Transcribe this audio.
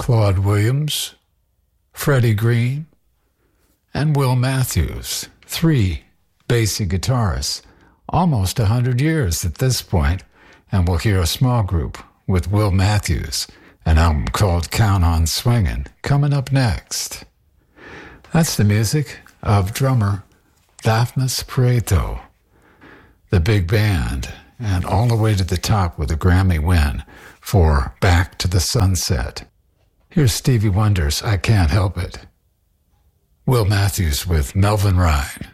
Claude Williams, Freddie Green, and Will Matthews, 3 bassy guitarists, almost 100 years at this point, and we'll hear a small group with Will Matthews, an album called Count on Swingin', coming up next. That's the music of drummer Daphnis Prieto, the big band, and all the way to the top with a Grammy win for Back to the Sunset. Here's Stevie Wonder's I Can't Help It. Will Matthews with Melvin Rhyne.